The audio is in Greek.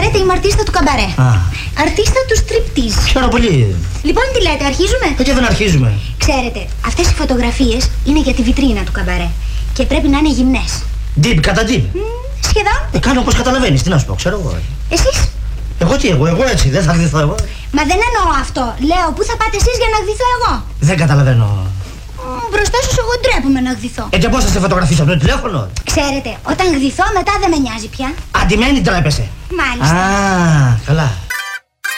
Ξέρετε, είμαι αρτίστα του καμπαρέ. Αρτίστα του striptease. Χαίρομαι πολύ. Λοιπόν, τι λέτε, αρχίζουμε? Και δεν αρχίζουμε. Ξέρετε, αυτές οι φωτογραφίες είναι για τη βιτρίνα του καμπαρέ. Και πρέπει να είναι γυμνές. Deep κατά deep. Σχεδόν. Κάνω όπως καταλαβαίνεις, τι να σου πω, ξέρω εγώ. Εσείς? Εγώ τι, εγώ έτσι, δεν θα γδυθώ εγώ. Μα δεν εννοώ αυτό. Λέω, πού θα πάτε εσείς για να γδυθώ εγώ? Δεν καταλαβαίνω. Μπροστά σας εγώ ντρέπομαι να γδυθώ. Και πώς θα σε φωτογραφίσω από το τηλέφωνο? Ξέρετε, όταν γδυθώ μετά δεν με νοιάζει πια. Αντιμένη τρέπεσαι. Μάλιστα. Καλά.